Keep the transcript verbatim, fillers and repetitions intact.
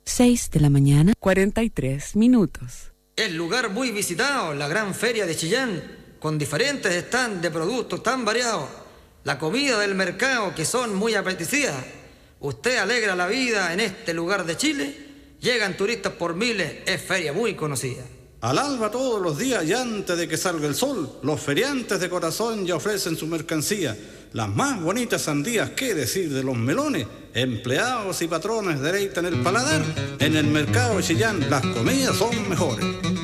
seis de la mañana, cuarenta y tres minutos. El lugar muy visitado, la gran feria de Chillán, con diferentes stands de productos tan variados. La comida del mercado que son muy apetecidas. Usted alegra la vida en este lugar de Chile. Llegan turistas por miles, es feria muy conocida. Al alba todos los días y antes de que salga el sol, los feriantes de corazón ya ofrecen su mercancía. Las más bonitas sandías, qué decir de los melones. Empleados y patrones deleitan el paladar. En el mercado de Chillán las comidas son mejores.